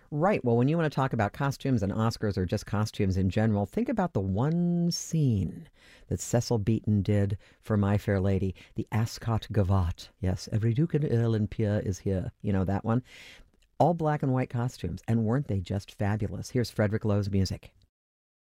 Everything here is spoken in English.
Right. Well, when you want to talk about costumes and Oscars or just costumes in general, think about the one scene that Cecil Beaton did for My Fair Lady, the Ascot Gavotte. Yes, every duke and earl and peer is here. You know that one? All black and white costumes. And weren't they just fabulous? Here's Frederick Lowe's music.